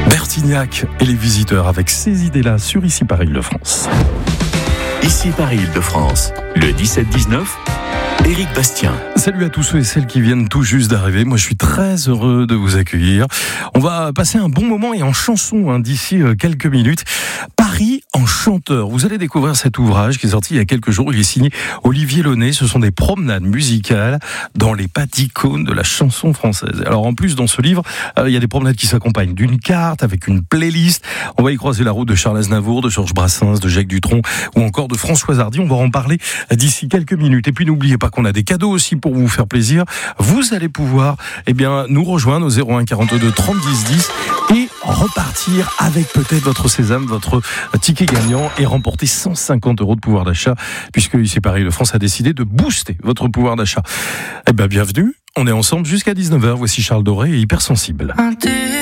Bertignac et les visiteurs avec ces idées-là sur Ici Paris Île-de-France. Ici Paris Île-de-France, le 17-19, Éric Bastien. Salut à tous ceux et celles qui viennent tout juste d'arriver. Moi, je suis très heureux de vous accueillir. On va passer un bon moment et en chanson d'ici quelques minutes. Paris en chanteur. Vous allez découvrir cet ouvrage qui est sorti il y a quelques jours. Il est signé Olivier Launay. Ce sont des promenades musicales dans les pas d'icônes de la chanson française. Alors en plus, dans ce livre, il y a des promenades qui s'accompagnent d'une carte avec une playlist. On va y croiser la route de Charles Aznavour, de Georges Brassens, de Jacques Dutronc ou encore de Françoise Hardy. On va en parler d'ici quelques minutes. Et puis n'oubliez pas qu'on a des cadeaux aussi pour vous faire plaisir. Vous allez pouvoir nous rejoindre au 01 42 30 10 10 et repartir avec peut-être votre sésame, votre ticket gagnant et remporter 150 € de pouvoir d'achat, puisque Ici Paris Île-de-France a décidé de booster votre pouvoir d'achat. Bienvenue, on est ensemble jusqu'à 19h. Voici Charles Doré et Hypersensible.